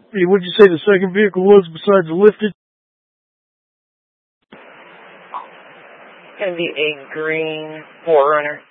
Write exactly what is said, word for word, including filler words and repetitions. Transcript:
Hey, what'd you say the second vehicle was besides the lifted? Gonna be a green four runner.